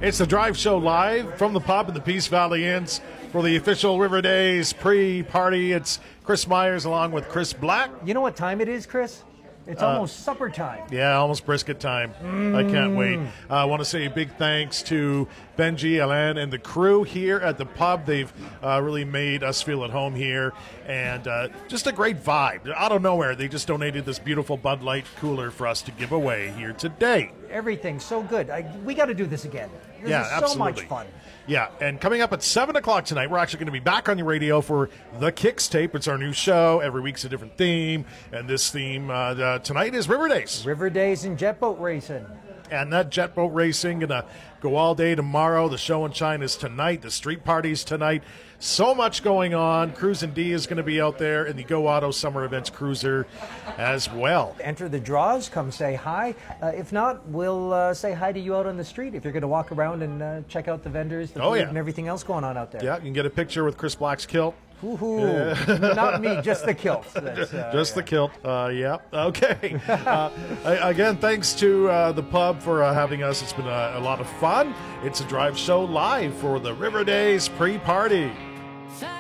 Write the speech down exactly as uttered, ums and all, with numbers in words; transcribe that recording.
It's the Drive Show live from the pub in the Peace Valley Inns for the official River Days pre-party. It's Chris Myers along with Chris Black. You know what time it is, Chris? It's uh, almost supper time. Yeah, almost brisket time. Mm. I can't wait. Uh, I want to say a big thanks to Benji, Alain, and the crew here at the pub. They've uh, really made us feel at home here. And uh, just a great vibe. Out of nowhere, they just donated this beautiful Bud Light cooler for us to give away here today. Everything's so good. I, we got to do this again. This yeah, is so absolutely. much fun. Yeah, and coming up at seven o'clock tonight, we're actually going to be back on your radio for The Kicks Tape. It's our new show. Every week's a different theme, and this theme uh, uh, tonight is River Days. River Days and jet boat racing. And that jet boat racing going to go all day tomorrow. The show and shine is tonight. The street party's tonight. So much going on. Cruisin' D is going to be out there in the Go Auto Summer Events Cruiser as well. Enter the draws. Come say hi. Uh, if not, we'll uh, say hi to you out on the street if you're going to walk around and uh, check out the vendors, the oh, food, yeah. and everything else going on out there. Yeah, you can get a picture with Chris Black's kilt. Yeah. Not me, just the kilt. That's, uh, just yeah. the kilt. Uh, yeah. Okay. uh, again, thanks to uh, the pub for uh, having us. It's been a, a lot of fun. It's a Drive Show live for the River Days pre-party.